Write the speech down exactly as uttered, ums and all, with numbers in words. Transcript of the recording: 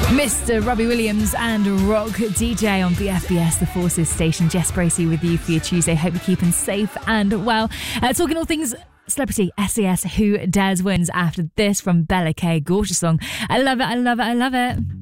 Mister Robbie Williams and Rock D J on B F B S, the Forces station. Jess Bracey with you for your Tuesday. Hope you're keeping safe and well. Uh, talking all things celebrity, S E S, Who Dares wins after this from Bella K. Gorgeous song. I love it, I love it, I love it.